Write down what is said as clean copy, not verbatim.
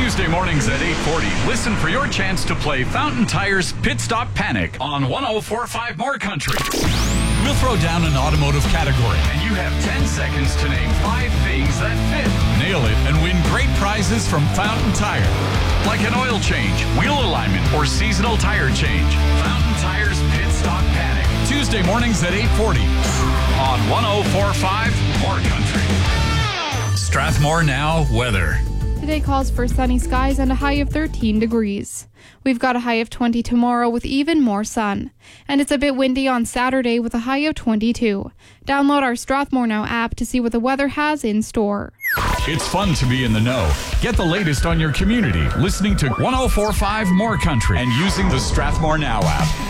Tuesday mornings at 8:40, listen for your chance to play Fountain Tire's Pit Stop Panic on 104.5 More Country. We'll throw down an automotive category, and you have 10 seconds to name 5 things that fit. Nail it and win great prizes from Fountain Tire, like an oil change, wheel alignment, or seasonal tire change. Fountain Tire's Pit Stop Panic. Tuesday mornings at 8:40 on 104.5 More Country. Strathmore Now weather. Today calls for sunny skies and a high of 13 degrees. We've got a high of 20 tomorrow with even more sun. And it's a bit windy on Saturday with a high of 22. Download our Strathmore Now app to see what the weather has in store. It's fun to be in the know. Get the latest on your community, listening to 104.5 More Country and using the Strathmore Now app.